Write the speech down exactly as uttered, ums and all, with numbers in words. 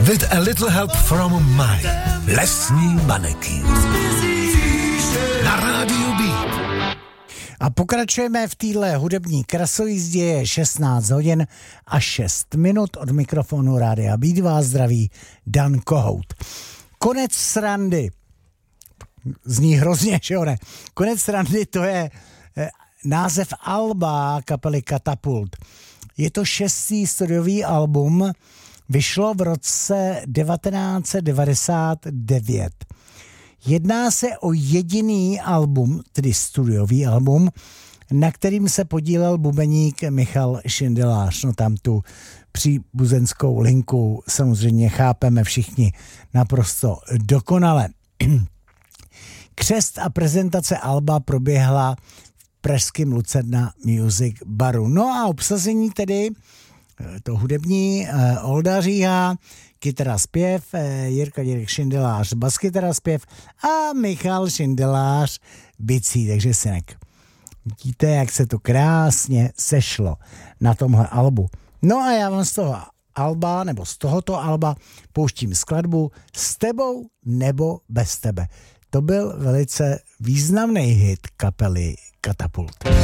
With a little help from my lesní maneky. Na rádiu Beat. A pokračujeme v téhle hudební krasojízdě, je šestnáct hodin a šest minut. Od mikrofonu Rádia Beat vás zdraví Dan Kohout. Konec srandy. Zní hrozně, že jo ne? Konec srandy, to je eh, název alba kapely Katapult. Je to šestý studiový album, vyšlo v roce devatenáct set devadesát devět. Jedná se o jediný album, tedy studiový album, na kterým se podílel bubeník Michal Šindelář. No tam tu příbuzenskou linku samozřejmě chápeme všichni naprosto dokonale. Křest a prezentace alba proběhla v pražském Lucerna Music Baru. No a obsazení tedy to hudební eh, Olda Říha, kytara zpěv, eh, Jirka Dědek Šindelář, baskytara zpěv a Michal Šindelář bicí, takže synek. Vidíte, jak se to krásně sešlo na tomhle albu. No a já vám z toho alba, nebo z tohoto alba pouštím skladbu S tebou nebo bez tebe. To byl velice významný hit kapely Katapult.